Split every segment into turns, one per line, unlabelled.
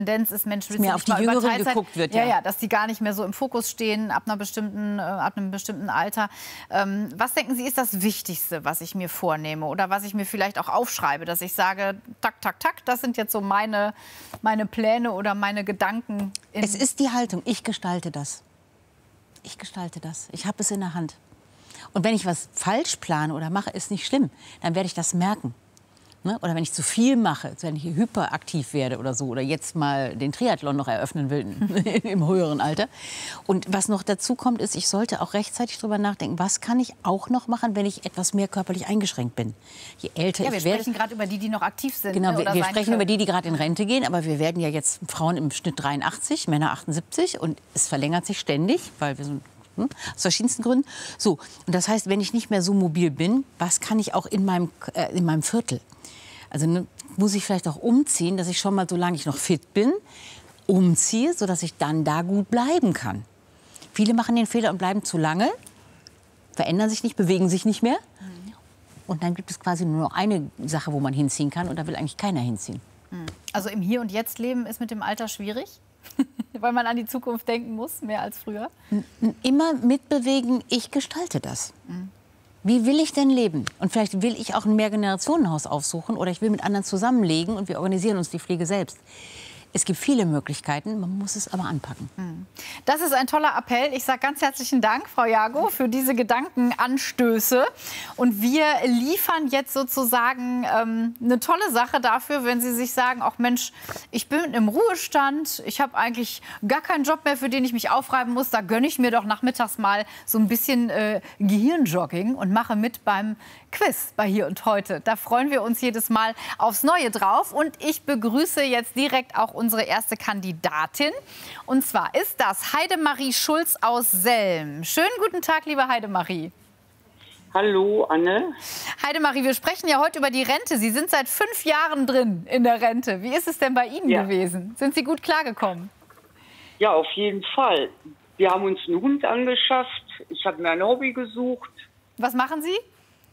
Tendenz ist, Mensch,
mehr auf die Jüngeren geguckt wird.
Ja, dass die gar nicht mehr so im Fokus stehen ab einem bestimmten Alter. Was denken Sie, ist das Wichtigste, was ich mir vornehme oder was ich mir vielleicht auch aufschreibe, dass ich sage, tak, tak, tak, das sind jetzt so meine Pläne oder meine Gedanken?
Es ist die Haltung, ich gestalte das. Ich gestalte das. Ich habe es in der Hand. Und wenn ich was falsch plane oder mache, ist nicht schlimm. Dann werde ich das merken. Ne? Oder wenn ich zu viel mache, wenn ich hyperaktiv werde oder so, oder jetzt mal den Triathlon noch eröffnen will im höheren Alter. Und was noch dazu kommt, ist, ich sollte auch rechtzeitig darüber nachdenken, was kann ich auch noch machen, wenn ich etwas mehr körperlich eingeschränkt bin. Je älter ich werde...
Wir sprechen gerade über die noch aktiv sind.
Genau, wir sprechen über die gerade in Rente gehen, aber wir werden ja jetzt Frauen im Schnitt 83, Männer 78 und es verlängert sich ständig, weil wir so aus verschiedensten Gründen. So, und das heißt, wenn ich nicht mehr so mobil bin, was kann ich auch in meinem Viertel? Also muss ich vielleicht auch umziehen, dass ich schon mal, solange ich noch fit bin, umziehe, sodass ich dann da gut bleiben kann. Viele machen den Fehler und bleiben zu lange, verändern sich nicht, bewegen sich nicht mehr. Und dann gibt es quasi nur noch eine Sache, wo man hinziehen kann, und da will eigentlich keiner hinziehen.
Also im Hier und Jetzt leben ist mit dem Alter schwierig? Weil man an die Zukunft denken muss, mehr als früher?
Immer mitbewegen, ich gestalte das. Wie will ich denn leben? Und vielleicht will ich auch ein Mehrgenerationenhaus aufsuchen oder ich will mit anderen zusammenlegen und wir organisieren uns die Pflege selbst. Es gibt viele Möglichkeiten, man muss es aber anpacken.
Das ist ein toller Appell. Ich sage ganz herzlichen Dank, Frau Jago, für diese Gedankenanstöße. Und wir liefern jetzt sozusagen eine tolle Sache dafür, wenn Sie sich sagen, ach Mensch, ich bin im Ruhestand, ich habe eigentlich gar keinen Job mehr, für den ich mich aufreiben muss. Da gönne ich mir doch nachmittags mal so ein bisschen Gehirnjogging und mache mit beim Quiz bei Hier und Heute. Da freuen wir uns jedes Mal aufs Neue drauf. Und ich begrüße jetzt direkt auch unsere erste Kandidatin. Und zwar ist das Heidemarie Schulz aus Selm. Schönen guten Tag, liebe Heidemarie.
Hallo, Anne.
Heidemarie, wir sprechen ja heute über die Rente. Sie sind seit 5 Jahren drin in der Rente. Wie ist es denn bei Ihnen gewesen? Sind Sie gut klargekommen?
Ja, auf jeden Fall. Wir haben uns einen Hund angeschafft. Ich habe mir ein Hobby gesucht.
Was machen Sie?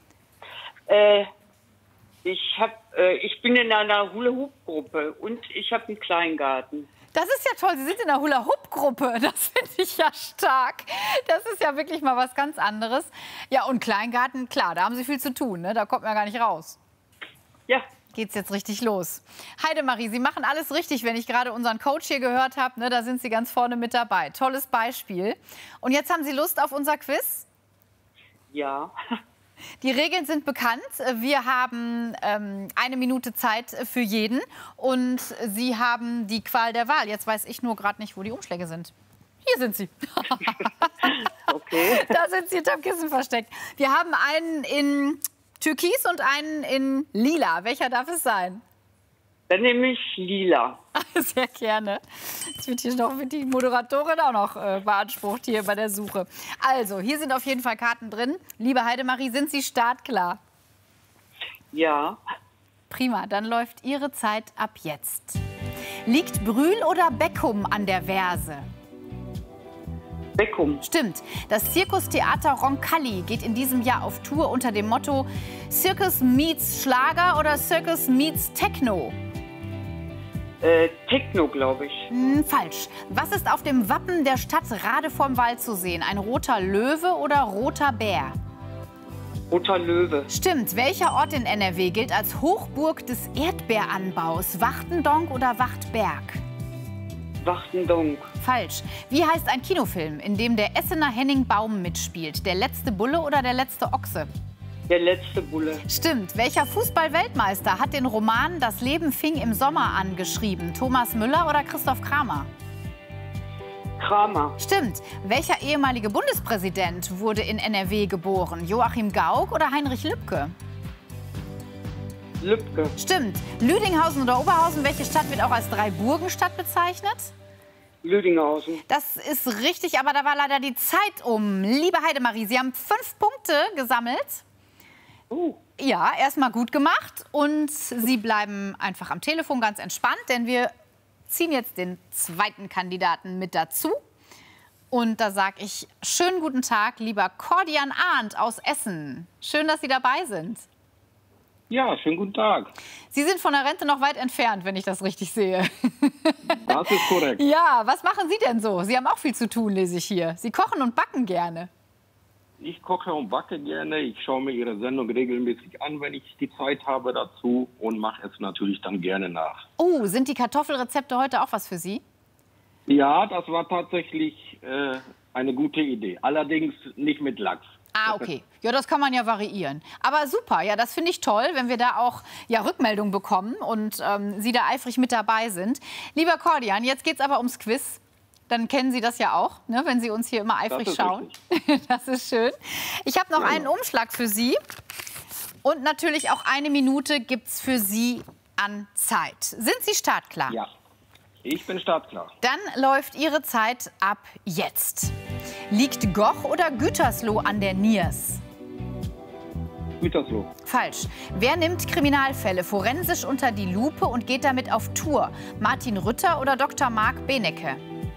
Ich bin in einer Hula-Hoop-Gruppe und ich habe einen Kleingarten.
Das ist ja toll. Sie sind in einer Hula-Hoop-Gruppe. Das finde ich ja stark. Das ist ja wirklich mal was ganz anderes. Ja, und Kleingarten, klar, da haben Sie viel zu tun. Ne? Da kommt man ja gar nicht raus.
Ja.
Geht's jetzt richtig los. Heidemarie, Sie machen alles richtig, wenn ich gerade unseren Coach hier gehört habe. Ne? Da sind Sie ganz vorne mit dabei. Tolles Beispiel. Und jetzt haben Sie Lust auf unser Quiz?
Ja.
Die Regeln sind bekannt. Wir haben 1 Minute Zeit für jeden. Und Sie haben die Qual der Wahl. Jetzt weiß ich nur gerade nicht, wo die Umschläge sind. Hier sind sie.
Okay.
Da sind sie hinterm Kissen versteckt. Wir haben einen in Türkis und einen in Lila. Welcher darf es sein?
Dann nehme ich Lila.
Sehr gerne. Jetzt wird die Moderatorin auch noch beansprucht hier bei der Suche. Also, hier sind auf jeden Fall Karten drin. Liebe Heidemarie, sind Sie startklar?
Ja.
Prima, dann läuft Ihre Zeit ab jetzt. Liegt Brühl oder Beckum an der Verse?
Beckum.
Stimmt. Das Zirkustheater Roncalli geht in diesem Jahr auf Tour unter dem Motto Circus meets Schlager oder Circus meets Techno?
Techno, glaube ich.
Falsch. Was ist auf dem Wappen der Stadt Rade vorm Wald zu sehen? Ein roter Löwe oder roter Bär?
Roter Löwe.
Stimmt. Welcher Ort in NRW gilt als Hochburg des Erdbeeranbaus? Wachtendonk oder Wachtberg?
Wachtendonk.
Falsch. Wie heißt ein Kinofilm, in dem der Essener Henning Baum mitspielt? Der letzte Bulle oder der letzte Ochse?
Der letzte Bulle.
Stimmt. Welcher Fußball-Weltmeister hat den Roman Das Leben fing im Sommer an geschrieben? Thomas Müller oder Christoph Kramer?
Kramer.
Stimmt. Welcher ehemalige Bundespräsident wurde in NRW geboren? Joachim Gauck oder Heinrich Lübke?
Lübke.
Stimmt. Lüdinghausen oder Oberhausen, welche Stadt wird auch als Dreiburgenstadt bezeichnet?
Lüdinghausen.
Das ist richtig, aber da war leider die Zeit um. Liebe Heidemarie, Sie haben 5 Punkte gesammelt. Ja, erstmal gut gemacht. Und Sie bleiben einfach am Telefon ganz entspannt, denn wir ziehen jetzt den zweiten Kandidaten mit dazu. Und da sage ich schönen guten Tag, lieber Cordian Arndt aus Essen. Schön, dass Sie dabei sind.
Ja, schönen guten Tag.
Sie sind von der Rente noch weit entfernt, wenn ich das richtig sehe.
Das ist korrekt.
Ja, was machen Sie denn so? Sie haben auch viel zu tun, lese ich hier. Sie kochen und backen gerne.
Ich koche und backe gerne. Ich schaue mir Ihre Sendung regelmäßig an, wenn ich die Zeit habe dazu und mache es natürlich dann gerne nach.
Oh, sind die Kartoffelrezepte heute auch was für Sie?
Ja, das war tatsächlich eine gute Idee. Allerdings nicht mit Lachs.
Ah, okay. Ja, das kann man ja variieren. Aber super, ja, das finde ich toll, wenn wir da auch ja, Rückmeldungen bekommen und Sie da eifrig mit dabei sind. Lieber Kordian, jetzt geht es aber ums Quiz. Dann kennen Sie das ja auch, ne, wenn Sie uns hier immer eifrig schauen. Das ist schön. Ich habe noch einen Umschlag für Sie. Und natürlich auch 1 Minute gibt es für Sie an Zeit. Sind Sie startklar?
Ja, ich bin startklar.
Dann läuft Ihre Zeit ab jetzt. Liegt Goch oder Gütersloh an der Niers?
Gütersloh.
Falsch. Wer nimmt Kriminalfälle forensisch unter die Lupe und geht damit auf Tour? Martin Rütter oder Dr. Marc Benecke?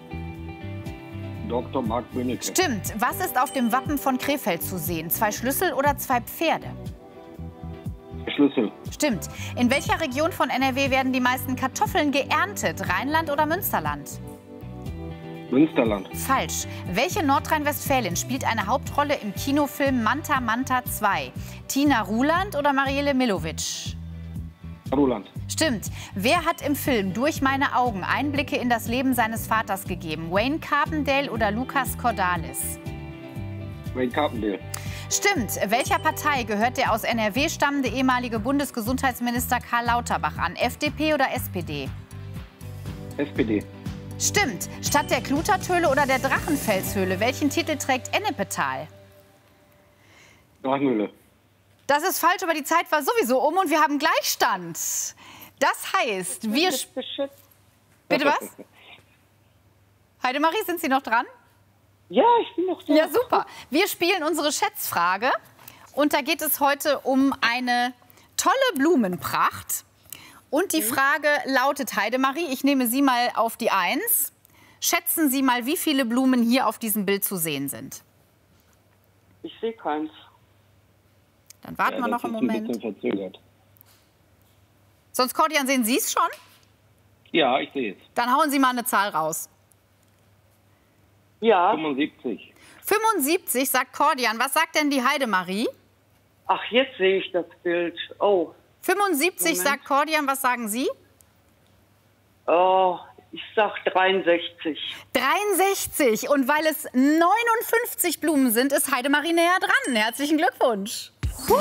Dr. Marc Benecke.
Stimmt. Was ist auf dem Wappen von Krefeld zu sehen? 2 Schlüssel oder 2 Pferde?
Schlüssel.
Stimmt. In welcher Region von NRW werden die meisten Kartoffeln geerntet? Rheinland oder Münsterland?
Münsterland.
Falsch. Welche Nordrhein-Westfälin spielt eine Hauptrolle im Kinofilm Manta Manta 2? Tina Ruland oder Marielle Milovic?
Ruland.
Stimmt. Wer hat im Film Durch meine Augen Einblicke in das Leben seines Vaters gegeben? Wayne Carpendale oder Lucas Cordalis?
Wayne Carpendale.
Stimmt. Welcher Partei gehört der aus NRW stammende ehemalige Bundesgesundheitsminister Karl Lauterbach an? FDP oder SPD?
SPD.
Stimmt. Statt der Klutertöle oder der Drachenfelshöhle, welchen Titel trägt Ennepetal?
Drachenhöhle.
Das ist falsch, aber die Zeit war sowieso um und wir haben Gleichstand. Das heißt, wir... Bitte was? Heidemarie, sind Sie noch dran?
Ja, ich bin noch da.
Ja, super. Wir spielen unsere Schätzfrage. Und da geht es heute um eine tolle Blumenpracht. Und die Frage lautet, Heidemarie, ich nehme Sie mal auf die 1. Schätzen Sie mal, wie viele Blumen hier auf diesem Bild zu sehen sind.
Ich sehe keins.
Dann warten wir noch einen Moment.
Ein bisschen verzögert.
Sonst, Kordian, sehen Sie es schon?
Ja, ich sehe es.
Dann hauen Sie mal eine Zahl raus.
Ja.
75.
75, sagt Kordian. Was sagt denn die Heidemarie?
Ach, jetzt sehe ich das Bild. Oh.
75,
Moment.
sagt Kordian. Was sagen Sie?
Oh, ich sag 63.
63. Und weil es 59 Blumen sind, ist Heidemarie näher dran. Herzlichen Glückwunsch.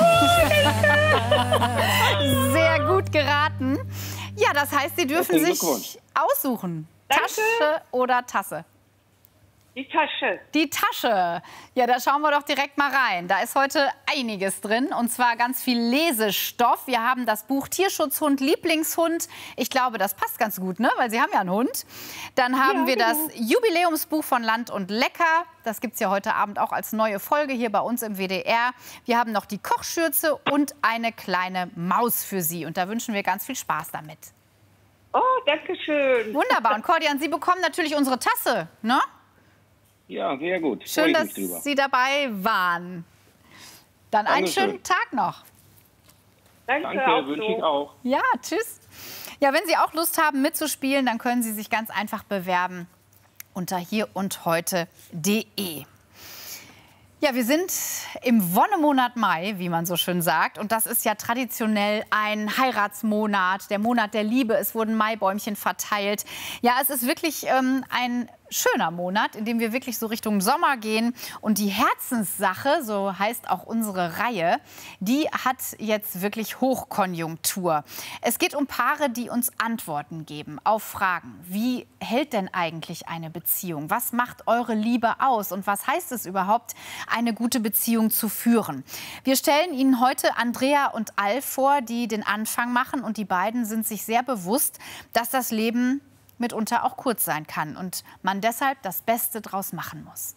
Sehr gut geraten. Ja, das heißt, Sie dürfen sich aussuchen.
Danke.
Tasche oder Tasse?
Die Tasche.
Die Tasche. Ja, da schauen wir doch direkt mal rein. Da ist heute einiges drin und zwar ganz viel Lesestoff. Wir haben das Buch Tierschutzhund, Lieblingshund. Ich glaube, das passt ganz gut, ne? Weil Sie haben ja einen Hund. Dann haben wir das Jubiläumsbuch von Land und Lecker. Das gibt es ja heute Abend auch als neue Folge hier bei uns im WDR. Wir haben noch die Kochschürze und eine kleine Maus für Sie. Und da wünschen wir ganz viel Spaß damit.
Oh, danke schön.
Wunderbar. Und Kordian, Sie bekommen natürlich unsere Tasse, ne?
Ja, sehr gut.
Schön, dass Sie dabei waren. Dann einen schönen Tag noch.
Danke,
wünsche ich auch.
Ja, tschüss. Ja, wenn Sie auch Lust haben mitzuspielen, dann können Sie sich ganz einfach bewerben unter hierundheute.de. Ja, wir sind im Wonnemonat Mai, wie man so schön sagt. Und das ist ja traditionell ein Heiratsmonat, der Monat der Liebe. Es wurden Maibäumchen verteilt. Ja, es ist wirklich ein schöner Monat, in dem wir wirklich so Richtung Sommer gehen. Und die Herzenssache, so heißt auch unsere Reihe, die hat jetzt wirklich Hochkonjunktur. Es geht um Paare, die uns Antworten geben auf Fragen. Wie hält denn eigentlich eine Beziehung? Was macht eure Liebe aus? Und was heißt es überhaupt, eine gute Beziehung zu führen? Wir stellen Ihnen heute Andrea und Al vor, die den Anfang machen. Und die beiden sind sich sehr bewusst, dass das Leben mitunter auch kurz sein kann und man deshalb das Beste draus machen muss.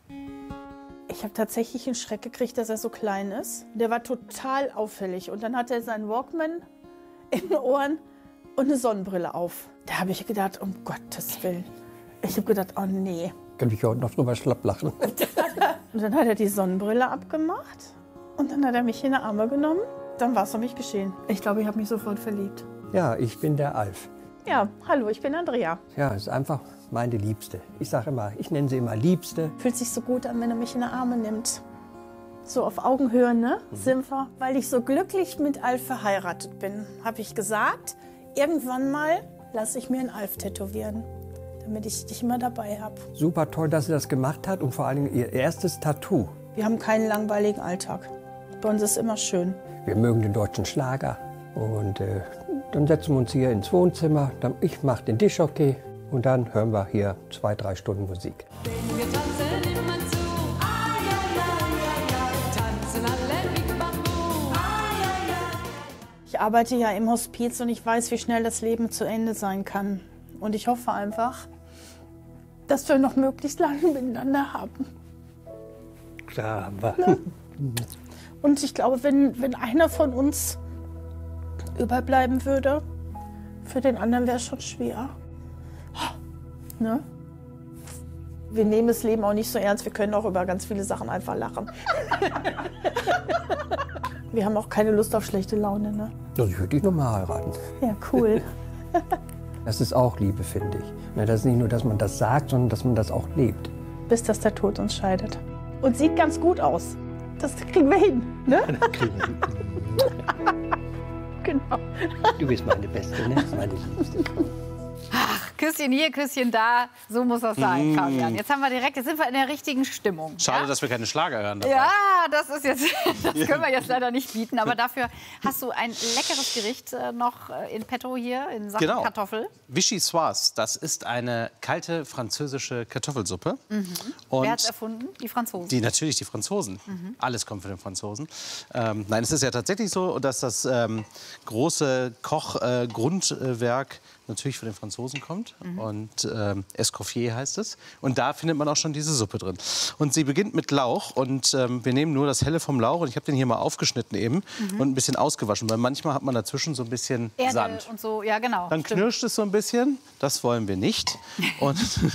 Ich habe tatsächlich einen Schreck gekriegt, dass er so klein ist. Der war total auffällig. Und dann hatte er seinen Walkman in den Ohren und eine Sonnenbrille auf. Da habe ich gedacht, um Gottes Willen. Ich habe gedacht, oh nee.
Kann ich heute noch drüber schlapp lachen.
Und dann hat er die Sonnenbrille abgemacht. Und dann hat er mich in die Arme genommen. dann war es um mich geschehen. Ich glaube, ich habe mich sofort verliebt.
Ja, ich bin der Alf.
Ja, hallo, ich bin Andrea.
Ja, ist einfach meine Liebste. Ich sage immer, ich nenne sie immer Liebste.
Fühlt sich so gut an, wenn er mich in die Arme nimmt. So auf Augenhöhe, ne? Sind wir. Weil ich so glücklich mit Alf verheiratet bin, habe ich gesagt, irgendwann mal lasse ich mir einen Alf tätowieren, damit ich dich immer dabei habe.
Super toll, dass sie das gemacht hat und vor allem ihr erstes Tattoo.
Wir haben keinen langweiligen Alltag. Bei uns ist immer schön.
Wir mögen den deutschen Schlager und dann setzen wir uns hier ins Wohnzimmer. Ich mache den Disc-Jockey und dann hören wir hier 2, 3 Stunden Musik.
Wir tanzen immer zu, ai, ai, ai, ai, tanzen alle Big Bamboo, ai, ai, ai.
Ich arbeite ja im Hospiz und ich weiß, wie schnell das Leben zu Ende sein kann. Und ich hoffe einfach, dass wir noch möglichst lange miteinander haben.
Klar, aber
Und ich glaube, wenn einer von uns überbleiben würde, für den anderen wäre es schon schwer. Ne? Wir nehmen das Leben auch nicht so ernst. Wir können auch über ganz viele Sachen einfach lachen. Wir haben auch keine Lust auf schlechte Laune. Ne?
ich würde dich noch mal heiraten.
Ja, cool.
Das ist auch Liebe, finde ich. Das ist nicht nur, dass man das sagt, sondern dass man das auch lebt.
Bis dass der Tod uns scheidet. Und sieht ganz gut aus. Das kriegen wir hin. Ne? Genau.
Du bist meine Beste, ne? Meine Liebste.
Küsschen hier, Küsschen da, so muss das sein, Fabian. Jetzt sind wir in der richtigen Stimmung.
Schade,
ja?
dass wir keine Schlager hören dabei.
Ja, das können wir jetzt leider nicht bieten. Aber dafür hast du ein leckeres Gericht noch in petto hier in Sachen Kartoffel.
Vichyssoise, das ist eine kalte französische Kartoffelsuppe. Und
wer hat es erfunden? Die Franzosen.
Natürlich die Franzosen. Alles kommt von den Franzosen. Nein, es ist ja tatsächlich so, dass das große Kochgrundwerk natürlich von den Franzosen kommt. Und Escoffier heißt es. Und da findet man auch schon diese Suppe drin. Und sie beginnt mit Lauch. Und wir nehmen nur das Helle vom Lauch. Und ich habe den hier mal aufgeschnitten eben und ein bisschen ausgewaschen. Weil manchmal hat man dazwischen so ein bisschen
Erde
Sand.
Und so, ja genau.
Dann knirscht es so ein bisschen. Das wollen wir nicht. Und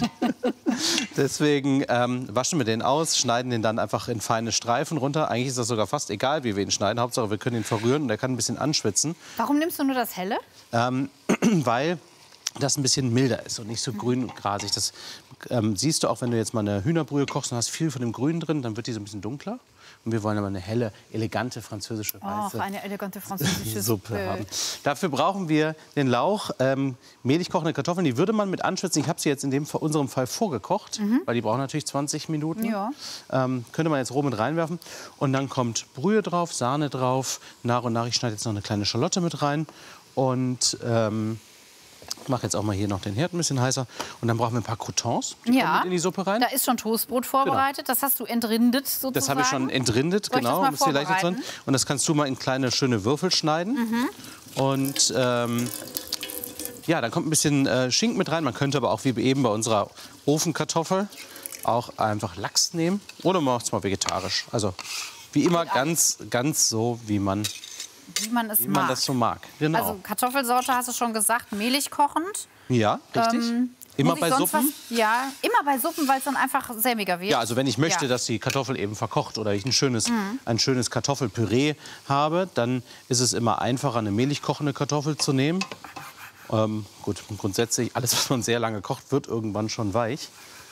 deswegen waschen wir den aus, schneiden den dann einfach in feine Streifen runter. Eigentlich ist das sogar fast egal, wie wir ihn schneiden. Hauptsache, wir können ihn verrühren und er kann ein bisschen anschwitzen.
Warum nimmst du nur das Helle?
Weil das ein bisschen milder ist und nicht so grün und grasig. Das siehst du auch, wenn du jetzt mal eine Hühnerbrühe kochst und hast viel von dem Grün drin, dann wird die so ein bisschen dunkler. Und wir wollen aber eine helle, elegante französische weiße
eine elegante französische
Suppe haben. Dafür brauchen wir den Lauch, mehlig kochende Kartoffeln. Die würde man mit anschwitzen. Ich habe sie jetzt in unserem Fall vorgekocht, weil die brauchen natürlich 20 Minuten.
Ja.
Könnte man jetzt roh mit reinwerfen. Und dann kommt Brühe drauf, Sahne drauf. Nach und nach, ich schneide jetzt noch eine kleine Schalotte mit rein. Und ich mache jetzt auch mal hier noch den Herd ein bisschen heißer. Und dann brauchen wir ein paar Croutons. Die kommen mit in die Suppe rein.
Da ist schon Toastbrot vorbereitet. Das hast du entrindet sozusagen.
Das habe ich schon entrindet,
Soll ich
genau.
das mal vorbereiten?
Und das kannst du mal in kleine, schöne Würfel schneiden. Und ja, dann kommt ein bisschen Schinken mit rein. Man könnte aber auch wie eben bei unserer Ofenkartoffel auch einfach Lachs nehmen. Oder man macht es mal vegetarisch. Also wie immer ganz so, wie man das so mag. Genau.
Also Kartoffelsorte hast du schon gesagt, mehlig kochend.
Ja, richtig. Immer bei Suppen?
Ja, immer bei Suppen, weil es dann einfach sämiger wird.
Ja, also wenn ich möchte, dass die Kartoffel eben verkocht oder ich ein schönes Kartoffelpüree habe, dann ist es immer einfacher, eine mehlig kochende Kartoffel zu nehmen. Gut, grundsätzlich, alles, was man sehr lange kocht, wird irgendwann schon weich.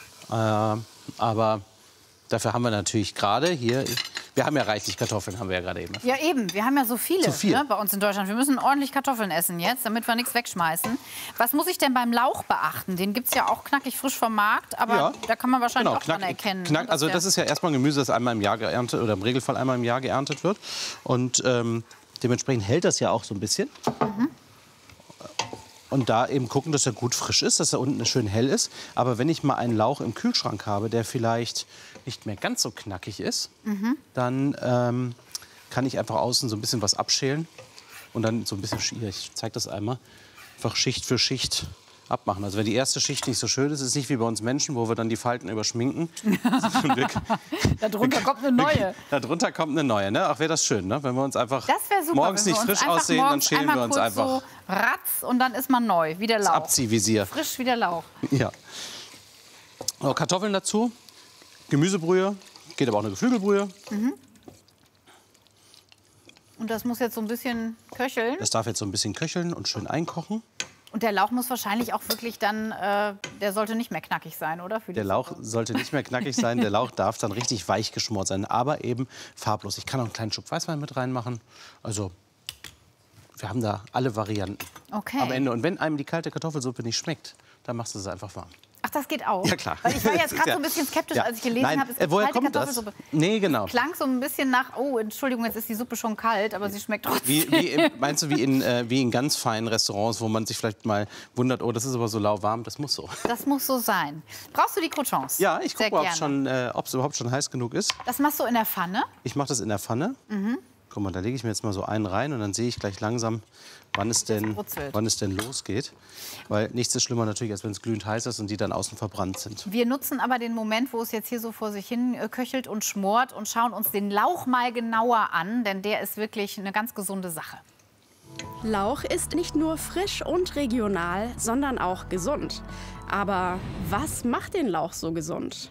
Aber dafür haben wir natürlich gerade hier, wir haben ja reichlich Kartoffeln, haben wir ja gerade eben.
Ja eben, wir haben ja so viele ne, bei uns in Deutschland. Wir müssen ordentlich Kartoffeln essen jetzt, damit wir nichts wegschmeißen. Was muss ich denn beim Lauch beachten? Den gibt es ja auch knackig frisch vom Markt, aber da kann man wahrscheinlich auch dran erkennen.
Also das ist ja erstmal ein Gemüse, das einmal im Jahr geerntet oder im Regelfall einmal im Jahr geerntet wird. Und dementsprechend hält das ja auch so ein bisschen. Und da eben gucken, dass er gut frisch ist, dass er unten schön hell ist. Aber wenn ich mal einen Lauch im Kühlschrank habe, der vielleicht nicht mehr ganz so knackig ist, dann kann ich einfach außen so ein bisschen was abschälen. Und dann so ein bisschen, ich zeige das einmal, einfach Schicht für Schicht abmachen. Also wenn die erste Schicht nicht so schön ist, ist es nicht wie bei uns Menschen, wo wir dann die Falten überschminken.
Darunter kommt eine neue.
Darunter kommt eine neue, ne? Ach, wäre das schön, ne? Wenn wir uns einfach
super,
morgens nicht frisch aussehen, dann schälen wir uns einfach.
So ratz und dann ist man neu, wie der Lauch.
Das Abziehvisier.
Frisch wie der Lauch.
Ja. So, Kartoffeln dazu, Gemüsebrühe, geht aber auch eine Geflügelbrühe.
Und das muss jetzt so ein bisschen köcheln.
Das darf jetzt so ein bisschen köcheln und schön einkochen.
Und der Lauch muss wahrscheinlich auch wirklich dann, der sollte nicht mehr knackig sein, oder? Für die
Der Lauch
Suppe.
sollte nicht mehr knackig sein. Der Lauch darf dann richtig weich geschmort sein, aber eben farblos. Ich kann auch einen kleinen Schub Weißwein mit reinmachen. Also wir haben da alle Varianten
Okay.
am Ende. Und wenn einem die kalte Kartoffelsuppe nicht schmeckt, dann machst du sie einfach warm.
Ach, das geht auch?
Ja, klar.
Weil ich war jetzt gerade
Ja.
so ein bisschen skeptisch,
Ja.
als ich gelesen
Nein,
habe, es gibt
woher
kalte
kommt das?
Kartoffelsuppe.
Nee, genau.
Klang so ein bisschen nach, oh, Entschuldigung, jetzt ist die Suppe schon kalt, aber sie schmeckt trotzdem.
Meinst du, wie in ganz feinen Restaurants, wo man sich vielleicht mal wundert, oh, das ist aber so lauwarm, das muss so.
Das muss so sein. Brauchst du die Croutons?
Ja, ich
Sehr
gucke,
gerne.
ob es überhaupt schon heiß genug ist.
Das machst du in der Pfanne?
Ich mache das in der Pfanne. Guck mal, da lege ich mir jetzt mal so einen rein und dann sehe ich gleich langsam, wann es denn losgeht. Weil nichts ist schlimmer natürlich, als wenn es glühend heiß ist und die dann außen verbrannt sind.
Wir nutzen aber den Moment, wo es jetzt hier so vor sich hin köchelt und schmort und schauen uns den Lauch mal genauer an, denn der ist wirklich eine ganz gesunde Sache.
Lauch ist nicht nur frisch und regional, sondern auch gesund. Aber was macht den Lauch so gesund?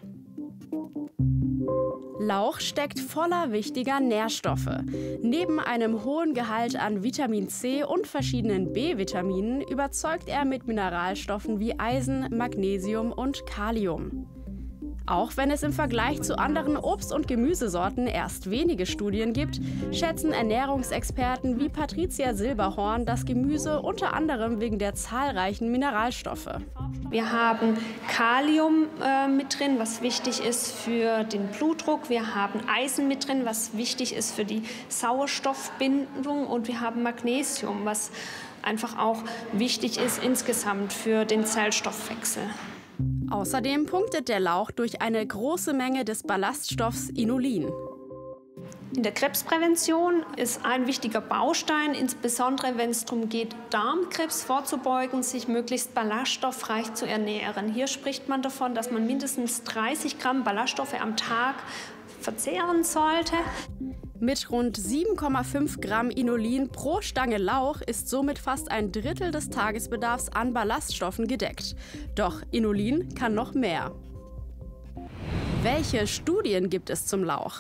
Lauch steckt voller wichtiger Nährstoffe. Neben einem hohen Gehalt an Vitamin C und verschiedenen B-Vitaminen überzeugt er mit Mineralstoffen wie Eisen, Magnesium und Kalium. Auch wenn es im Vergleich zu anderen Obst- und Gemüsesorten erst wenige Studien gibt, schätzen Ernährungsexperten wie Patricia Silberhorn das Gemüse unter anderem wegen der zahlreichen Mineralstoffe.
Wir haben Kalium mit drin, was wichtig ist für den Blutdruck. Wir haben Eisen mit drin, was wichtig ist für die Sauerstoffbindung. Und wir haben Magnesium, was einfach auch wichtig ist insgesamt für den Zellstoffwechsel.
Außerdem punktet der Lauch durch eine große Menge des Ballaststoffs Inulin.
In der Krebsprävention ist ein wichtiger Baustein, insbesondere wenn es darum geht, Darmkrebs vorzubeugen, sich möglichst ballaststoffreich zu ernähren. Hier spricht man davon, dass man mindestens 30 Gramm Ballaststoffe am Tag verzehren sollte.
Mit rund 7,5 Gramm Inulin pro Stange Lauch ist somit fast ein Drittel des Tagesbedarfs an Ballaststoffen gedeckt. Doch Inulin kann noch mehr. Welche Studien gibt es zum Lauch?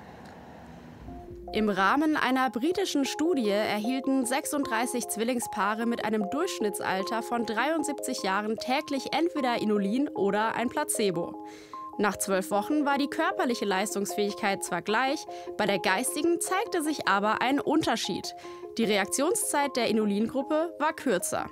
Im Rahmen einer britischen Studie erhielten 36 Zwillingspaare mit einem Durchschnittsalter von 73 Jahren täglich entweder Inulin oder ein Placebo. Nach 12 Wochen war die körperliche Leistungsfähigkeit zwar gleich, bei der geistigen zeigte sich aber ein Unterschied. Die Reaktionszeit der Inulingruppe war kürzer.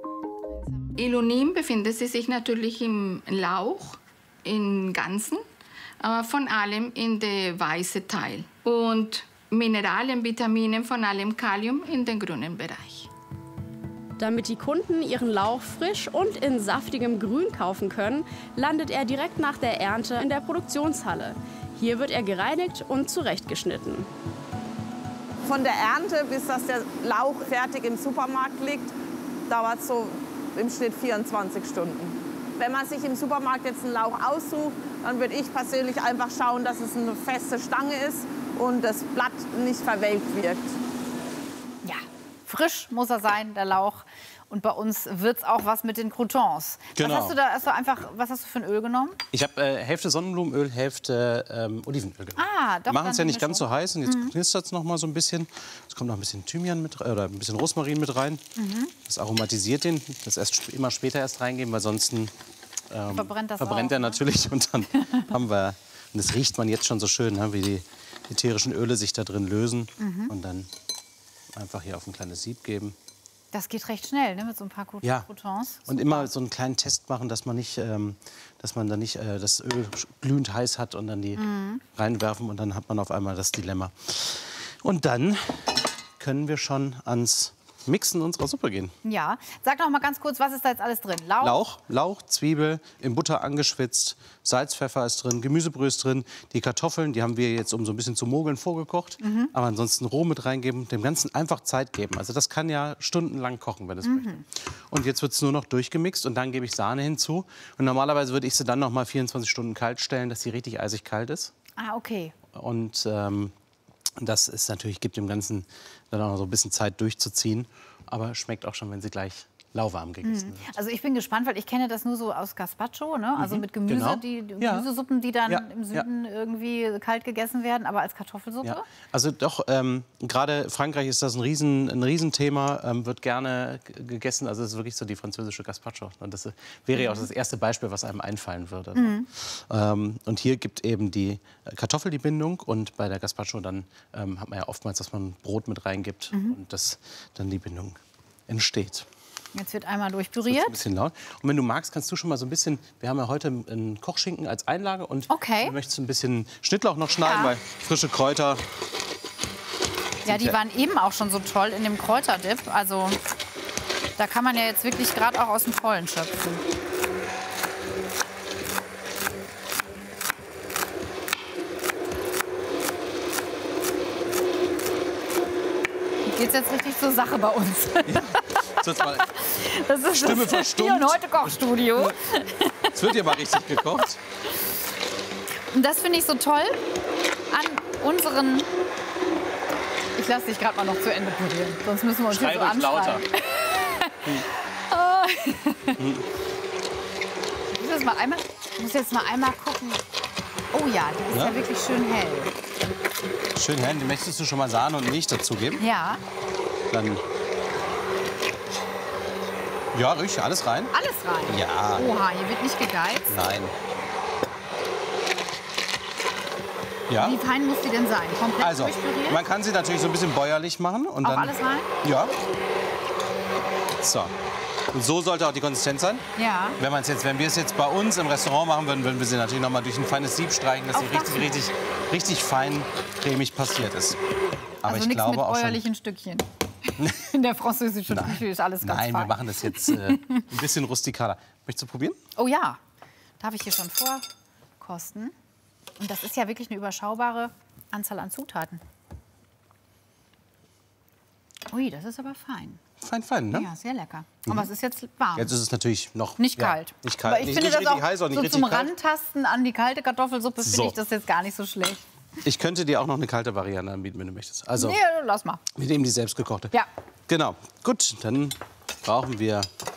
Inulin befindet sich natürlich im Lauch, im Ganzen, von allem in der weißen Teil. Und Mineralien, Vitamine, von allem Kalium in den grünen Bereich.
Damit die Kunden ihren Lauch frisch und in saftigem Grün kaufen können, landet er direkt nach der Ernte in der Produktionshalle. Hier wird er gereinigt und zurechtgeschnitten.
Von der Ernte bis dass der Lauch fertig im Supermarkt liegt, dauert es so im Schnitt 24 Stunden. Wenn man sich im Supermarkt jetzt einen Lauch aussucht, dann würde ich persönlich einfach schauen, dass es eine feste Stange ist und das Blatt nicht verwelkt wirkt.
Ja, frisch muss er sein, der Lauch. Und bei uns wird es auch was mit den Croutons.
Genau.
Was hast du da was hast du für ein Öl genommen?
Ich habe Hälfte Sonnenblumenöl, Hälfte Olivenöl genommen.
Ah, doch.
Wir machen es ja nicht ganz so
Mischung.
heiß und jetzt knistert es noch mal so ein bisschen. Es kommt noch ein bisschen Thymian mit oder ein bisschen Rosmarin mit rein. Das aromatisiert den. Das immer später erst reingeben, weil sonst verbrennt er natürlich. Und dann haben wir, und das riecht man jetzt schon so schön, ne, wie die ätherischen Öle sich da drin lösen. Und dann einfach hier auf ein kleines Sieb geben.
Das geht recht schnell, ne, mit so ein paar Croutons.
Und immer so einen kleinen Test machen, dass man dann nicht das Öl glühend heiß hat und dann die reinwerfen und dann hat man auf einmal das Dilemma. Und dann können wir schon ans Mixen unserer Suppe gehen.
Ja, sag noch mal ganz kurz, was ist da jetzt alles drin?
Lauch, Zwiebel, in Butter angeschwitzt, Salz, Pfeffer ist drin, Gemüsebrühe ist drin, die Kartoffeln, die haben wir jetzt, um so ein bisschen zu mogeln, vorgekocht. Aber ansonsten roh mit reingeben, dem Ganzen einfach Zeit geben. Also das kann ja stundenlang kochen, wenn es möchte. Und jetzt wird es nur noch durchgemixt und dann gebe ich Sahne hinzu. Und normalerweise würde ich sie dann noch mal 24 Stunden kalt stellen, dass sie richtig eisig kalt ist.
Ah, okay.
Und das ist natürlich, gibt dem Ganzen dann auch noch so ein bisschen Zeit durchzuziehen. Aber schmeckt auch schon, wenn sie gleich lauwarm gegessen wird.
Also ich bin gespannt, weil ich kenne das nur so aus Gazpacho, ne? Also mit Gemüse,
genau.
die
Ja.
Gemüsesuppen, die dann
Ja,
im Süden irgendwie kalt gegessen werden, aber als Kartoffelsuppe?
Ja. Also doch, gerade Frankreich ist das ein Riesenthema, wird gerne gegessen. Also es ist wirklich so die französische Gazpacho. Und das wäre ja auch das erste Beispiel, was einem einfallen würde. Und hier gibt eben die Kartoffel die Bindung und bei der Gazpacho dann hat man ja oftmals, dass man Brot mit reingibt und dass dann die Bindung entsteht.
Jetzt wird einmal
Das
durchpüriert.
ist ein bisschen laut. Und wenn du magst, kannst du schon mal so ein bisschen, wir haben ja heute einen Kochschinken als Einlage und
Okay.
du möchtest ein bisschen Schnittlauch noch schneiden,
Ja.
weil frische Kräuter.
Ja, die waren eben auch schon so toll in dem Kräuterdip. Also da kann man ja jetzt wirklich gerade auch aus dem Vollen schöpfen. Geht's jetzt richtig zur Sache bei uns? Das ist
Stimme
das
verstummt.
Hier und heute Kochstudio.
Es wird ja mal richtig gekocht.
Und das finde ich so toll an unseren... Ich lasse dich gerade mal noch zu Ende pürieren, sonst müssen wir uns
Schrei
hier so
ruhig lauter.
anschreien. Ich muss jetzt mal einmal gucken. Oh ja, die ist ja wirklich schön hell.
Schön hell. Möchtest du schon mal Sahne und Milch dazugeben?
Ja,
Dann. Ja, ruhig, alles rein.
alles rein.
Ja.
Oha, hier wird nicht gegeizt.
Nein. Ja.
Wie fein muss die denn sein? Komplett
Also,
durchpüriert?
man kann sie natürlich so ein bisschen bäuerlich machen. Und
Auch
dann,
alles rein?
Ja. So. Und so sollte auch die Konsistenz sein.
Ja.
Wenn wir es jetzt bei uns im Restaurant machen würden, würden wir sie natürlich noch mal durch ein feines Sieb streichen, dass sie
Auch das
richtig fein cremig passiert ist. Aber
Also
ich
nichts
glaube
mit
auch schon.
bäuerlichen Stückchen. In der französischen Küche ist alles ganz
Nein, wir
fein.
machen das jetzt ein bisschen rustikaler. Möchtest du probieren?
Oh ja, darf ich hier schon vorkosten? Und das ist ja wirklich eine überschaubare Anzahl an Zutaten. Ui, das ist aber fein.
Fein, ne?
Ja, sehr lecker. Aber es ist jetzt warm.
Jetzt ist es natürlich noch
Nicht kalt.
Nicht kalt.
Aber ich
nicht,
finde
nicht
das
richtig
auch
heiß, auch nicht
so
richtig
zum
kalt.
Rantasten an die kalte Kartoffelsuppe finde
So.
ich das jetzt gar nicht so schlecht.
Ich könnte dir auch noch eine kalte Variante anbieten, wenn du möchtest. Also
Nee, lass mal.
mit eben die selbstgekochte.
Ja.
Genau. Gut, dann brauchen wir.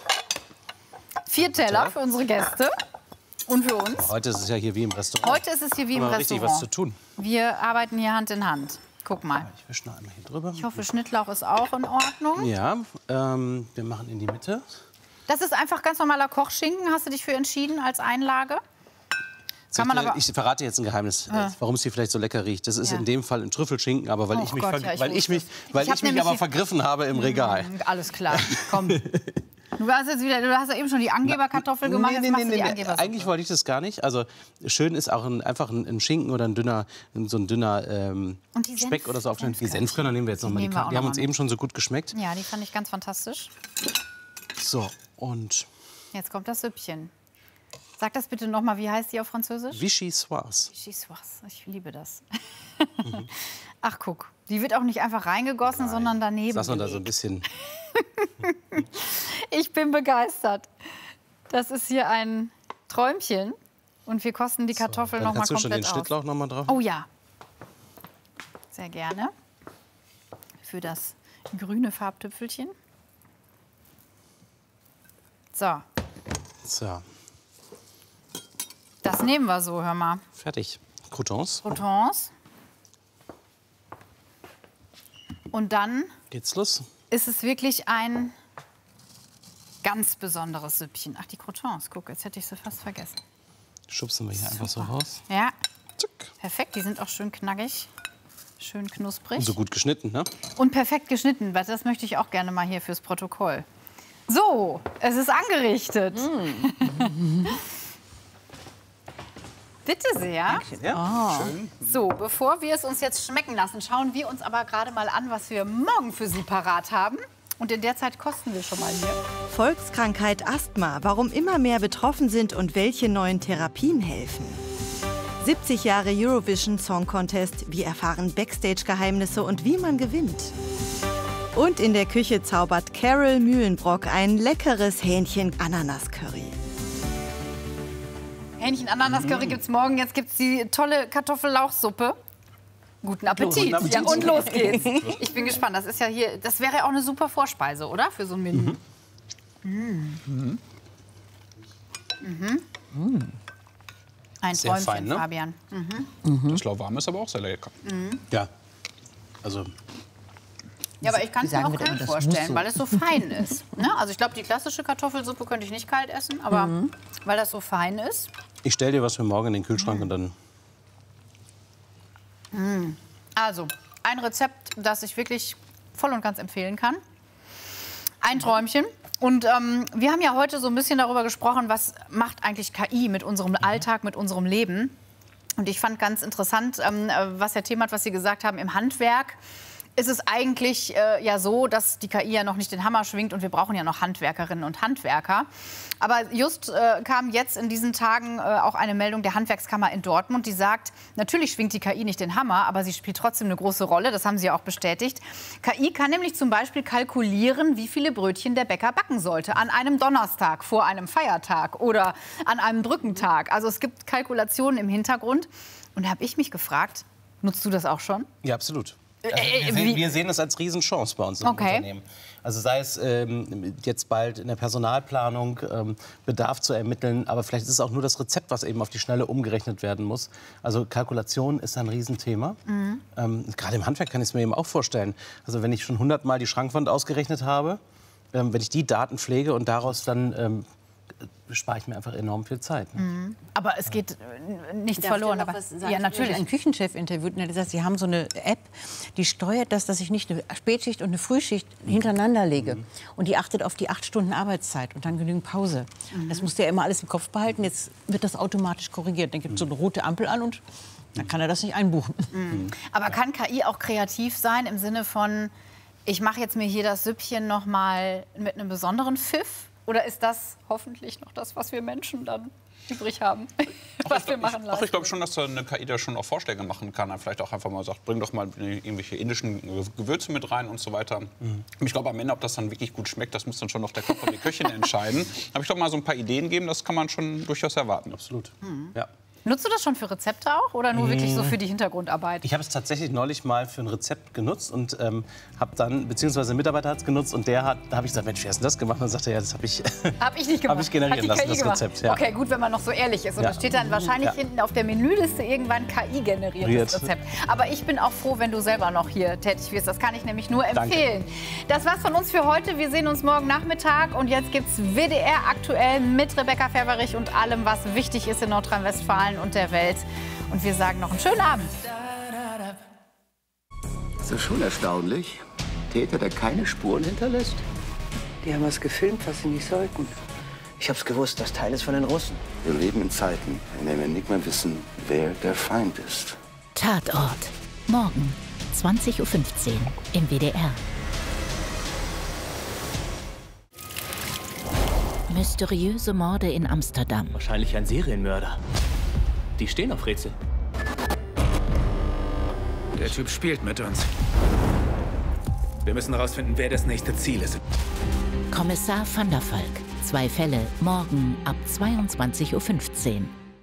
4 Teller für unsere Gäste und für uns.
Heute ist es ja hier wie im Restaurant.
Heute ist es hier wie im
Haben wir richtig
Restaurant.
was zu tun.
Wir arbeiten hier Hand in Hand. Guck mal.
Ich wische noch einmal hier drüber.
Ich hoffe, Schnittlauch ist auch in Ordnung.
Ja, wir machen in die Mitte.
Das ist einfach ganz normaler Kochschinken. Hast du dich für entschieden als Einlage? Kann man aber
Ich verrate jetzt ein Geheimnis, warum es hier vielleicht so lecker riecht. Das ist
Ja.
in dem Fall ein Trüffelschinken, aber weil
Oh
ich mich,
Gott, ja, ich
weil ich
wusste
mich,
es.
weil
Ich hab
ich mich
nämlich
aber
hier-
vergriffen habe im Regal.
Alles klar, komm. Du hast ja eben schon die Angeberkartoffel gemacht, jetzt machst du die Angebersuppe.
Eigentlich wollte ich das gar nicht. Also schön ist auch einfach ein Schinken oder ein dünner
Und die
Speck oder so aufschneiden. Die Senfkörner nehmen wir jetzt noch mal.
nehmen wir auch
Die haben
noch
uns
mal
eben schon so gut geschmeckt.
Ja, die fand ich ganz fantastisch.
So, und
Jetzt kommt das Süppchen. Sag das bitte noch mal, wie heißt die auf Französisch?
Vichyssoise.
Vichyssoise, ich liebe das. Ach, guck, die wird auch nicht einfach reingegossen, sondern daneben
Lass uns da so
gelegt.
ein bisschen.
Ich bin begeistert. Das ist hier ein Träumchen. Und wir kosten die Kartoffeln noch mal
Kannst du schon den
komplett aus.
Schnittlauch noch mal drauf?
Oh ja. Sehr gerne. Für das grüne Farbtüpfelchen. So,
So,
das nehmen wir so, hör mal.
fertig. Croutons.
Croutons. Und dann
Geht's los?
ist es wirklich ein ganz besonderes Süppchen. Ach, die Croutons, guck, jetzt hätte ich sie fast vergessen.
Schubsen wir hier einfach so raus.
Ja, perfekt, die sind auch schön knackig, schön knusprig.
Und so gut geschnitten, ne?
Und perfekt geschnitten, weil das möchte ich auch gerne mal hier fürs Protokoll. So, es ist angerichtet. Bitte sehr.
Ja, schön.
So, bevor wir es uns jetzt schmecken lassen, schauen wir uns aber gerade mal an, was wir morgen für Sie parat haben. Und in der Zeit kosten wir schon mal hier.
Volkskrankheit Asthma, warum immer mehr betroffen sind und welche neuen Therapien helfen. 70 Jahre Eurovision Song Contest, wir erfahren Backstage-Geheimnisse und wie man gewinnt. Und in der Küche zaubert Carol Mühlenbrock ein leckeres Hähnchen-Ananas-Curry.
Hähnchen-Ananas-Curry gibt's morgen. Jetzt gibt's die tolle Kartoffellauchsuppe. Guten Appetit.
Guten Appetit.
Ja, und los geht's. Ich bin gespannt. Das ist ja hier, das wäre ja auch eine super Vorspeise, oder? Für so ein Menü. Mhm. Ein
Sehr
Träumchen,
fein, ne?
Fabian.
Das lauwarm ist aber auch sehr lecker.
Ja, also
Ja, aber ich kann es mir
sagen
auch
wir denn,
kalt
das
vorstellen,
muss so.
weil es so fein ist. Ne? Also ich glaube, die klassische Kartoffelsuppe könnte ich nicht kalt essen, aber weil das so fein ist.
ich stelle dir was für morgen in den Kühlschrank und dann...
Also, ein Rezept, das ich wirklich voll und ganz empfehlen kann. Ein Träumchen. Und wir haben ja heute so ein bisschen darüber gesprochen, was macht eigentlich KI mit unserem Alltag, mit unserem Leben. Und ich fand ganz interessant, was Herr Themath, was Sie gesagt haben, im Handwerk ist es eigentlich ja so, dass die KI ja noch nicht den Hammer schwingt und wir brauchen ja noch Handwerkerinnen und Handwerker. Aber just kam jetzt in diesen Tagen auch eine Meldung der Handwerkskammer in Dortmund, die sagt, natürlich schwingt die KI nicht den Hammer, aber sie spielt trotzdem eine große Rolle. Das haben sie ja auch bestätigt. KI kann nämlich zum Beispiel kalkulieren, wie viele Brötchen der Bäcker backen sollte an einem Donnerstag vor einem Feiertag oder an einem Brückentag. Also es gibt Kalkulationen im Hintergrund. Und da habe ich mich gefragt, nutzt du das auch schon?
Ja, absolut. Also wir sehen das als Riesenchance bei uns im Unternehmen. Also sei es jetzt bald in der Personalplanung Bedarf zu ermitteln, aber vielleicht ist es auch nur das Rezept, was eben auf die Schnelle umgerechnet werden muss. Also Kalkulation ist ein Riesenthema. Gerade im Handwerk kann ich es mir eben auch vorstellen. Also wenn ich schon 100-mal die Schrankwand ausgerechnet habe, wenn ich die Daten pflege und daraus dann spare ich mir einfach enorm viel Zeit. Ne?
Aber es geht nichts verloren. Aber
Ja, natürlich. Ein Küchenchef interviewt und der sagt, sie haben so eine App, die steuert das, dass ich nicht eine Spätschicht und eine Frühschicht hintereinander lege. Und die achtet auf die 8 Stunden Arbeitszeit und dann genügend Pause. Das muss der immer alles im Kopf behalten. Jetzt wird das automatisch korrigiert. Dann gibt es so eine rote Ampel an und dann kann er das nicht einbuchen.
Aber kann KI auch kreativ sein im Sinne von, ich mache jetzt mir hier das Süppchen noch mal mit einem besonderen Pfiff? Oder ist das hoffentlich noch das, was wir Menschen dann übrig haben, was wir machen lassen?
Ich glaube schon, dass eine KI da schon auch Vorschläge machen kann. Vielleicht auch einfach mal sagt, bring doch mal irgendwelche indischen Gewürze mit rein und so weiter. Ich glaube am Ende, ob das dann wirklich gut schmeckt, das muss dann schon noch der Koch und die Köchin entscheiden. Aber ich glaube mal so ein paar Ideen geben, das kann man schon durchaus erwarten.
Absolut. Ja.
Nutzt du das schon für Rezepte auch oder nur wirklich so für die Hintergrundarbeit?
Ich habe es tatsächlich neulich mal für ein Rezept genutzt und habe dann, beziehungsweise ein Mitarbeiter hat es genutzt und da habe ich gesagt, Mensch, wie hast du das gemacht? Und dann sagte er, ja, das habe ich,
nicht gemacht.
Hab ich generieren lassen, das
gemacht.
Rezept. Ja.
Okay, gut, wenn man noch so ehrlich ist. Und da steht dann wahrscheinlich hinten auf der Menüliste irgendwann KI-generiertes Rezept. Aber ich bin auch froh, wenn du selber noch hier tätig wirst. Das kann ich nämlich nur empfehlen. Das war's von uns für heute. Wir sehen uns morgen Nachmittag. Und jetzt gibt's WDR aktuell mit Rebecca Ferberich und allem, was wichtig ist in Nordrhein-Westfalen und der Welt. Und wir sagen noch einen schönen Abend.
Das ist schon erstaunlich. Täter, der keine Spuren hinterlässt.
Die haben was gefilmt, was sie nicht sollten. Ich hab's gewusst, das Teil ist von den Russen.
Wir leben in Zeiten, in denen wir nicht mehr wissen, wer der Feind ist.
Tatort. Morgen, 20:15 Uhr im WDR. Mysteriöse Morde in Amsterdam.
Wahrscheinlich ein Serienmörder. Die stehen auf Rätsel.
Der Typ spielt mit uns. Wir müssen herausfinden, wer das nächste Ziel ist.
Kommissar van der Valk. 2 Fälle. Morgen ab 22:15 Uhr.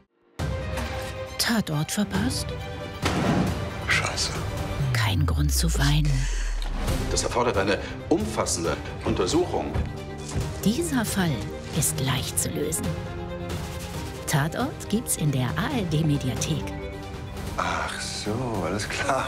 Tatort verpasst?
Scheiße.
Kein Grund zu weinen.
Das erfordert eine umfassende Untersuchung.
Dieser Fall ist leicht zu lösen. Tatort gibt's in der ARD-Mediathek.
Ach so, alles klar.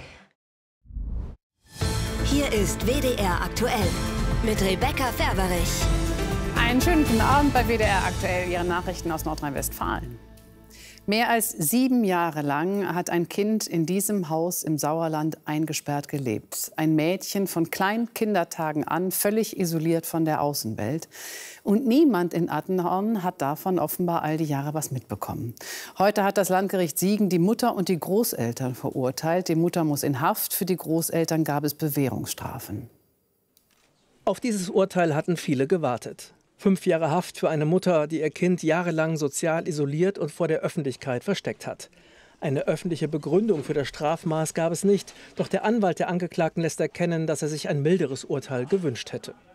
Hier ist WDR aktuell mit Rebecca Ferberich.
Einen schönen guten Abend bei WDR aktuell, Ihre Nachrichten aus Nordrhein-Westfalen. Mehr als 7 Jahre lang hat ein Kind in diesem Haus im Sauerland eingesperrt gelebt. Ein Mädchen von kleinen Kindertagen an, völlig isoliert von der Außenwelt. Und niemand in Attendorn hat davon offenbar all die Jahre was mitbekommen. Heute hat das Landgericht Siegen die Mutter und die Großeltern verurteilt. Die Mutter muss in Haft, für die Großeltern gab es Bewährungsstrafen.
Auf dieses Urteil hatten viele gewartet. 5 Jahre Haft für eine Mutter, die ihr Kind jahrelang sozial isoliert und vor der Öffentlichkeit versteckt hat. Eine öffentliche Begründung für das Strafmaß gab es nicht. Doch der Anwalt der Angeklagten lässt erkennen, dass er sich ein milderes Urteil gewünscht hätte.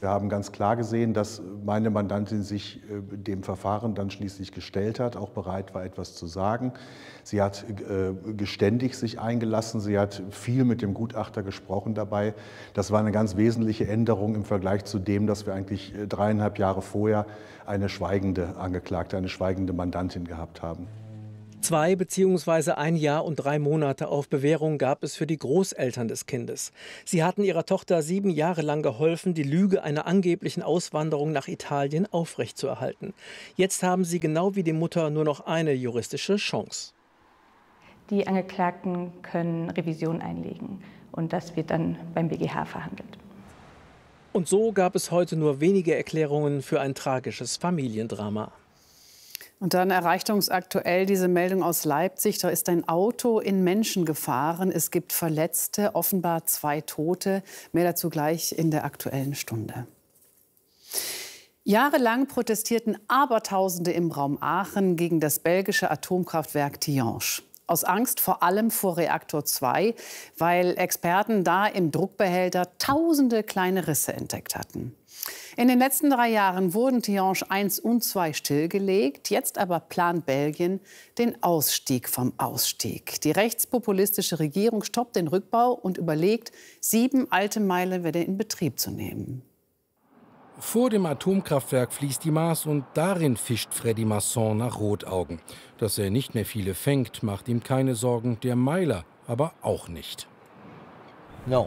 Wir haben ganz klar gesehen, dass meine Mandantin sich dem Verfahren dann schließlich gestellt hat, auch bereit war, etwas zu sagen. Sie hat geständig sich eingelassen, sie hat viel mit dem Gutachter gesprochen dabei. Das war eine ganz wesentliche Änderung im Vergleich zu dem, dass wir eigentlich 3,5 Jahre vorher eine schweigende Angeklagte, eine schweigende Mandantin gehabt haben.
2 bzw. 1 Jahr und 3 Monate auf Bewährung gab es für die Großeltern des Kindes. Sie hatten ihrer Tochter 7 Jahre lang geholfen, die Lüge einer angeblichen Auswanderung nach Italien aufrechtzuerhalten. Jetzt haben sie genau wie die Mutter nur noch eine juristische Chance.
Die Angeklagten können Revision einlegen und das wird dann beim BGH verhandelt.
Und so gab es heute nur wenige Erklärungen für ein tragisches Familiendrama.
Und dann erreicht uns aktuell diese Meldung aus Leipzig. Da ist ein Auto in Menschen gefahren. Es gibt Verletzte, offenbar 2 Tote. Mehr dazu gleich in der Aktuellen Stunde. Jahrelang protestierten Abertausende im Raum Aachen gegen das belgische Atomkraftwerk Tihange. Aus Angst vor allem vor Reaktor 2, weil Experten da im Druckbehälter tausende kleine Risse entdeckt hatten. In den letzten 3 Jahren wurden Tihange 1 und 2 stillgelegt. Jetzt aber plant Belgien den Ausstieg vom Ausstieg. Die rechtspopulistische Regierung stoppt den Rückbau und überlegt, 7 alte Meiler wieder in Betrieb zu nehmen.
Vor dem Atomkraftwerk fließt die Maas und darin fischt Freddy Masson nach Rotaugen. Dass er nicht mehr viele fängt, macht ihm keine Sorgen, der Meiler aber auch nicht.
No.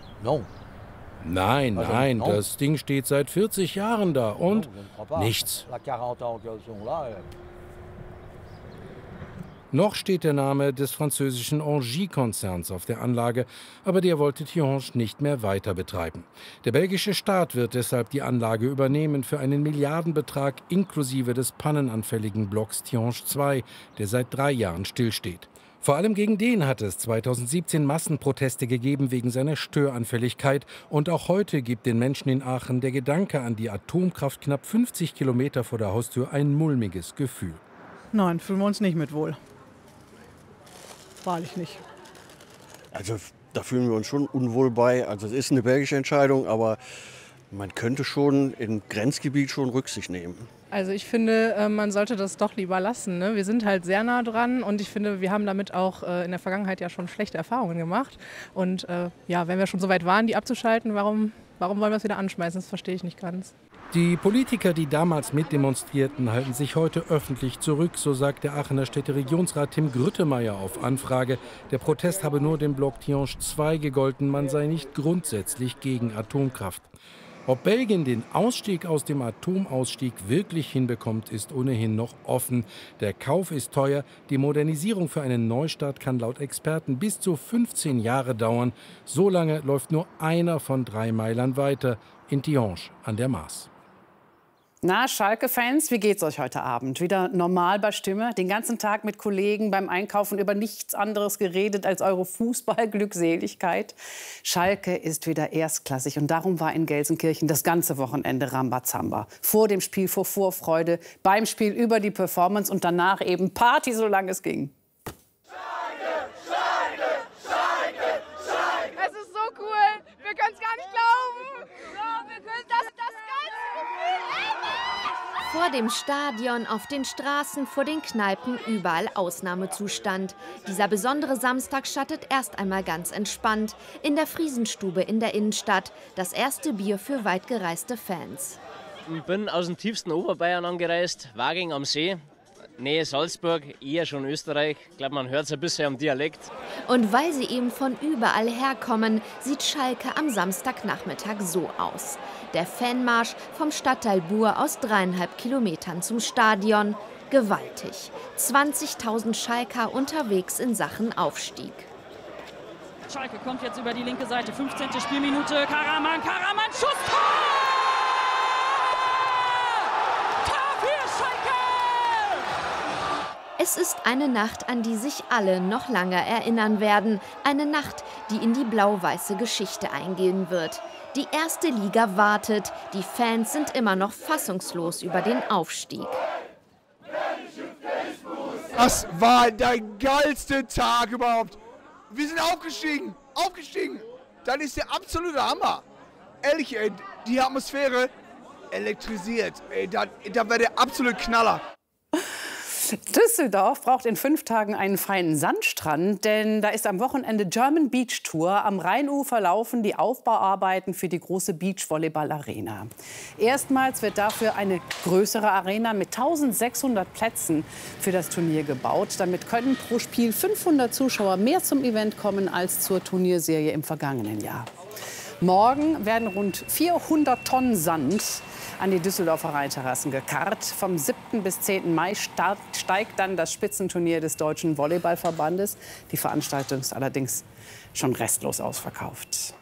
Nein, das Ding steht seit 40 Jahren da und nichts. Noch steht der Name des französischen Engie-Konzerns auf der Anlage, aber der wollte Tihange nicht mehr weiter betreiben. Der belgische Staat wird deshalb die Anlage übernehmen für einen Milliardenbetrag inklusive des pannenanfälligen Blocks Tihange 2, der seit 3 Jahren stillsteht. Vor allem gegen den hat es 2017 Massenproteste gegeben wegen seiner Störanfälligkeit. Und auch heute gibt den Menschen in Aachen der Gedanke an die Atomkraft knapp 50 Kilometer vor der Haustür ein mulmiges Gefühl.
Nein, fühlen wir uns nicht mit wohl. Wahrlich nicht.
Also da fühlen wir uns schon unwohl bei. Also es ist eine belgische Entscheidung, aber man könnte schon im Grenzgebiet schon Rücksicht nehmen.
Also ich finde, man sollte das doch lieber lassen, ne? Wir sind halt sehr nah dran und ich finde, wir haben damit auch in der Vergangenheit ja schon schlechte Erfahrungen gemacht. Und ja, wenn wir schon so weit waren, die abzuschalten, warum wollen wir es wieder anschmeißen? Das verstehe ich nicht ganz.
Die Politiker, die damals mitdemonstrierten, halten sich heute öffentlich zurück, so sagt der Aachener Städteregierungsrat Tim Grüttemeier auf Anfrage. Der Protest habe nur dem Block Tihange 2 gegolten, man sei nicht grundsätzlich gegen Atomkraft. Ob Belgien den Ausstieg aus dem Atomausstieg wirklich hinbekommt, ist ohnehin noch offen. Der Kauf ist teuer, die Modernisierung für einen Neustart kann laut Experten bis zu 15 Jahre dauern. So lange läuft nur einer von 3 Meilern weiter, in Tihange an der Maas.
Na, Schalke-Fans, wie geht's euch heute Abend? Wieder normal bei Stimme? Den ganzen Tag mit Kollegen beim Einkaufen über nichts anderes geredet als eure Fußballglückseligkeit? Schalke ist wieder erstklassig und darum war in Gelsenkirchen das ganze Wochenende Rambazamba. Vor dem Spiel vor Vorfreude, beim Spiel über die Performance und danach eben Party, solange es ging.
Es ist so cool, wir können es gar nicht glauben. Ja, wir können das
Vor dem Stadion, auf den Straßen, vor den Kneipen, überall Ausnahmezustand. Dieser besondere Samstag startet erst einmal ganz entspannt. In der Friesenstube in der Innenstadt. Das erste Bier für weit gereiste Fans.
Ich bin aus dem tiefsten Oberbayern angereist, Waging am See. Nähe Salzburg, eher schon Österreich. Ich glaube, man hört es ein bisschen am Dialekt.
Und weil sie eben von überall herkommen, sieht Schalke am Samstagnachmittag so aus. Der Fanmarsch vom Stadtteil Buhr aus 3,5 Kilometern zum Stadion. Gewaltig. 20.000 Schalker unterwegs in Sachen Aufstieg.
Schalke kommt jetzt über die linke Seite. 15. Spielminute. Karaman, Schuss!
Es ist eine Nacht, an die sich alle noch lange erinnern werden. Eine Nacht, die in die blau-weiße Geschichte eingehen wird. Die erste Liga wartet. Die Fans sind immer noch fassungslos über den Aufstieg.
Das war der geilste Tag überhaupt. Wir sind aufgestiegen. Das ist der absolute Hammer. ehrlich, ey, die Atmosphäre elektrisiert. Ey, da wäre der absolute Knaller.
Düsseldorf braucht in 5 Tagen einen freien Sandstrand, denn da ist am Wochenende German Beach Tour. Am Rheinufer laufen die Aufbauarbeiten für die große Beachvolleyball-Arena. Erstmals wird dafür eine größere Arena mit 1600 Plätzen für das Turnier gebaut. Damit können pro Spiel 500 Zuschauer mehr zum Event kommen als zur Turnierserie im vergangenen Jahr. Morgen werden rund 400 Tonnen Sand an die Düsseldorfer Rheinterrassen gekarrt. Vom 7. bis 10. Mai steigt dann das Spitzenturnier des Deutschen Volleyballverbandes. Die Veranstaltung ist allerdings schon restlos ausverkauft.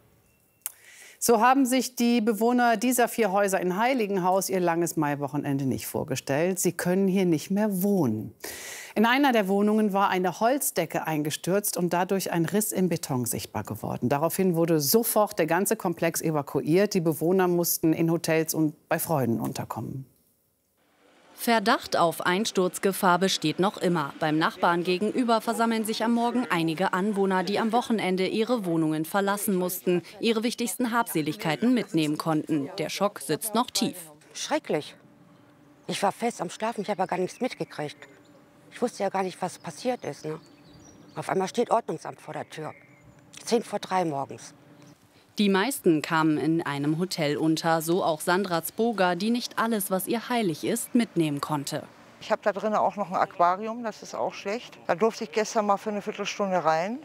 So haben sich die Bewohner dieser 4 Häuser in Heiligenhaus ihr langes Maiwochenende nicht vorgestellt. Sie können hier nicht mehr wohnen. In einer der Wohnungen war eine Holzdecke eingestürzt und dadurch ein Riss im Beton sichtbar geworden. Daraufhin wurde sofort der ganze Komplex evakuiert. Die Bewohner mussten in Hotels und bei Freunden unterkommen.
Verdacht auf Einsturzgefahr besteht noch immer. Beim Nachbarn gegenüber versammeln sich am Morgen einige Anwohner, die am Wochenende ihre Wohnungen verlassen mussten, ihre wichtigsten Habseligkeiten mitnehmen konnten. Der Schock sitzt noch tief.
Schrecklich. Ich war fest am Schlafen, ich habe ja gar nichts mitgekriegt. Ich wusste ja gar nicht, was passiert ist. Ne? Auf einmal steht Ordnungsamt vor der Tür. 2:50 morgens.
Die meisten kamen in einem Hotel unter, so auch Sandra Zboga, die nicht alles, was ihr heilig ist, mitnehmen konnte.
Ich habe da drinnen auch noch ein Aquarium, das ist auch schlecht. Da durfte ich gestern mal für eine Viertelstunde rein.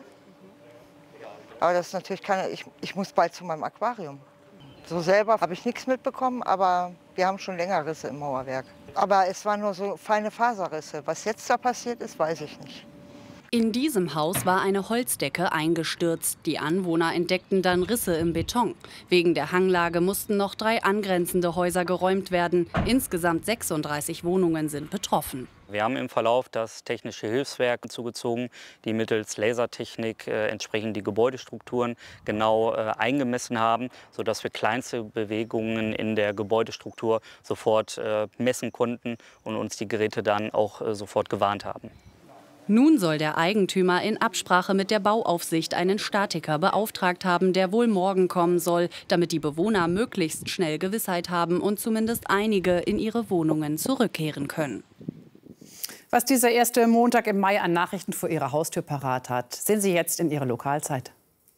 Aber das ist natürlich keine, ich muss bald zu meinem Aquarium. So selber habe ich nichts mitbekommen, aber wir haben schon länger Risse im Mauerwerk. Aber es waren nur so feine Faserrisse. Was jetzt da passiert ist, weiß ich nicht.
In diesem Haus war eine Holzdecke eingestürzt. Die Anwohner entdeckten dann Risse im Beton. Wegen der Hanglage mussten noch 3 angrenzende Häuser geräumt werden. Insgesamt 36 Wohnungen sind betroffen.
Wir haben im Verlauf das technische Hilfswerk zugezogen, die mittels Lasertechnik entsprechend die Gebäudestrukturen genau eingemessen haben, sodass wir kleinste Bewegungen in der Gebäudestruktur sofort messen konnten und uns die Geräte dann auch sofort gewarnt haben.
Nun soll der Eigentümer in Absprache mit der Bauaufsicht einen Statiker beauftragt haben, der wohl morgen kommen soll, damit die Bewohner möglichst schnell Gewissheit haben und zumindest einige in ihre Wohnungen zurückkehren können.
Was dieser erste Montag im Mai an Nachrichten vor Ihrer Haustür parat hat, sehen Sie jetzt in Ihrer Lokalzeit.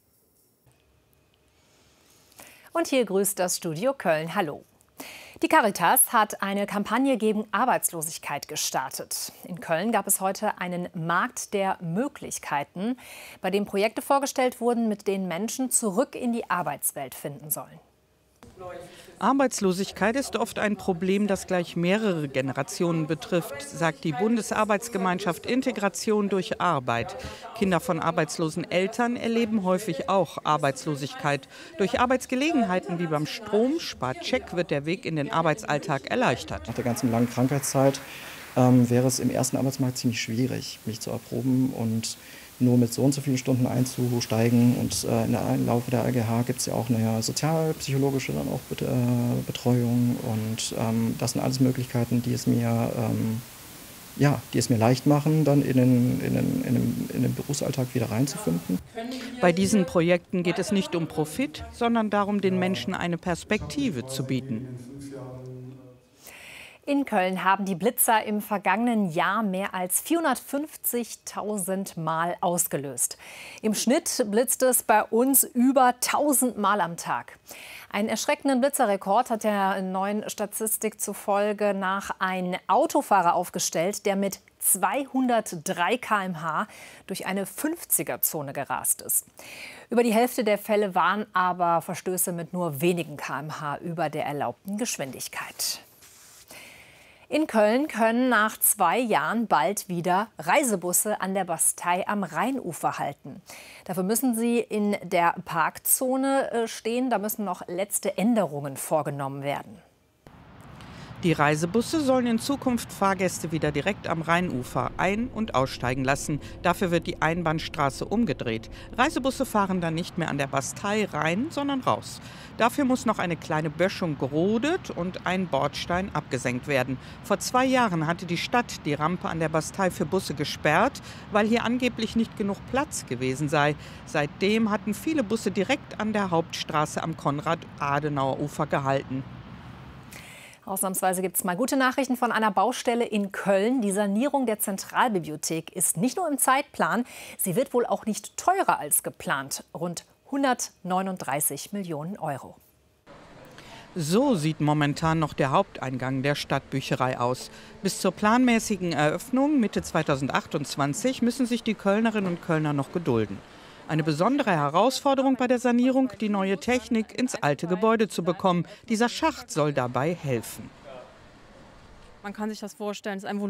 Und hier grüßt das Studio Köln. Hallo. Die Caritas hat eine Kampagne gegen Arbeitslosigkeit gestartet. In Köln gab es heute einen Markt der Möglichkeiten, bei dem Projekte vorgestellt wurden, mit denen Menschen zurück in die Arbeitswelt finden sollen.
Arbeitslosigkeit ist oft ein Problem, das gleich mehrere Generationen betrifft, sagt die Bundesarbeitsgemeinschaft Integration durch Arbeit. Kinder von arbeitslosen Eltern erleben häufig auch Arbeitslosigkeit. Durch Arbeitsgelegenheiten wie beim Stromsparcheck wird der Weg in den Arbeitsalltag erleichtert.
Nach der ganzen langen Krankheitszeit wäre es im ersten Arbeitsmarkt ziemlich schwierig, mich zu erproben und nur mit so und so vielen Stunden einzusteigen. Und im Laufe der AGH gibt es ja auch eine sozialpsychologische dann auch Betreuung. Und das sind alles Möglichkeiten, die es mir leicht machen, dann in den Berufsalltag wieder reinzufinden.
Bei diesen Projekten geht es nicht um Profit, sondern darum, den Menschen eine Perspektive zu bieten.
In Köln haben die Blitzer im vergangenen Jahr mehr als 450.000 Mal ausgelöst. Im Schnitt blitzt es bei uns über 1000 Mal am Tag. Einen erschreckenden Blitzerrekord hat der neuen Statistik zufolge nach ein Autofahrer aufgestellt, der mit 203 km/h durch eine 50er-Zone gerast ist. Über die Hälfte der Fälle waren aber Verstöße mit nur wenigen km/h über der erlaubten Geschwindigkeit. In Köln können nach 2 Jahren bald wieder Reisebusse an der Bastei am Rheinufer halten. Dafür müssen sie in der Parkzone stehen. Da müssen noch letzte Änderungen vorgenommen werden.
Die Reisebusse sollen in Zukunft Fahrgäste wieder direkt am Rheinufer ein- und aussteigen lassen. Dafür wird die Einbahnstraße umgedreht. Reisebusse fahren dann nicht mehr an der Bastei rein, sondern raus. Dafür muss noch eine kleine Böschung gerodet und ein Bordstein abgesenkt werden. Vor 2 Jahren hatte die Stadt die Rampe an der Bastei für Busse gesperrt, weil hier angeblich nicht genug Platz gewesen sei. Seitdem hatten viele Busse direkt an der Hauptstraße am Konrad-Adenauer-Ufer gehalten.
Ausnahmsweise gibt es mal gute Nachrichten von einer Baustelle in Köln. Die Sanierung der Zentralbibliothek ist nicht nur im Zeitplan, sie wird wohl auch nicht teurer als geplant. Rund 139 Millionen Euro.
So sieht momentan noch der Haupteingang der Stadtbücherei aus. Bis zur planmäßigen Eröffnung Mitte 2028 müssen sich die Kölnerinnen und Kölner noch gedulden. Eine besondere Herausforderung bei der Sanierung, die neue Technik ins alte Gebäude zu bekommen. Dieser Schacht soll dabei helfen.
Man kann sich das vorstellen, es ist ein